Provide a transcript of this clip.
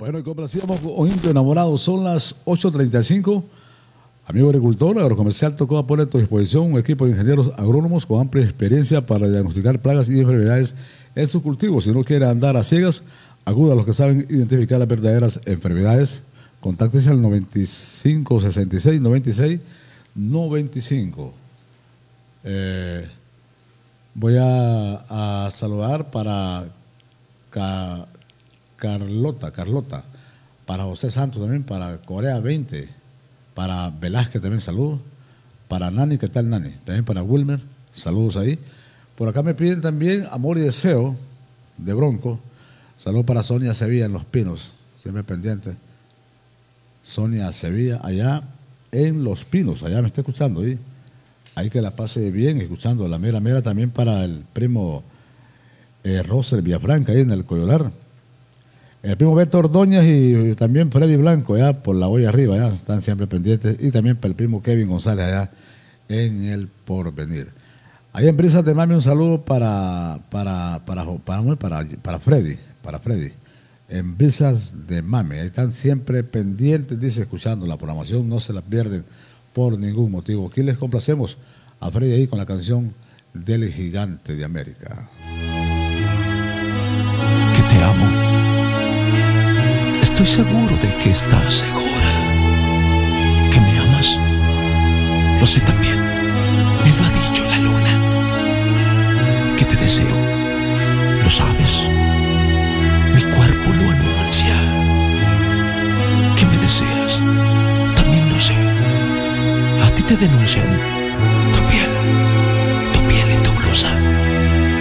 Bueno, y complacíamos con Indio Enamorado. Son las 8:35. Amigo agricultor, Agrocomercial Tocoa pone a tu disposición un equipo de ingenieros agrónomos con amplia experiencia para diagnosticar plagas y enfermedades en sus cultivos. Si no quiere andar a ciegas, acuda a los que saben identificar las verdaderas enfermedades. Contáctese al 95 66 96 95. Voy a saludar para Carlota, para José Santos también, para Corea 20, para Velázquez también saludos, para Nani, ¿qué tal Nani? También para Wilmer, saludos ahí. Por acá me piden también Amor y Deseo de Bronco, saludos para Sonia Sevilla en Los Pinos, siempre pendiente. Sonia Sevilla allá en Los Pinos, allá me está escuchando, ¿sí? Ahí que la pase bien escuchando la mera también para el primo Roser Villafranca ahí en el Coyolar. El primo Beto Ordóñez y también Freddy Blanco, allá por la olla arriba, allá están siempre pendientes. Y también para el primo Kevin González, allá en el Porvenir. Ahí en Brisas de Mami, un saludo para Freddy. En Brisas de Mami, ahí están siempre pendientes, dice, escuchando la programación, no se la pierden por ningún motivo. Aquí les complacemos a Freddy ahí con la canción del Gigante de América. Que te amo. Estoy seguro de que estás segura. Que me amas. Lo sé también. Me lo ha dicho la luna. Que te deseo. Lo sabes. Mi cuerpo lo anuncia. Que me deseas. También lo sé. A ti te denuncian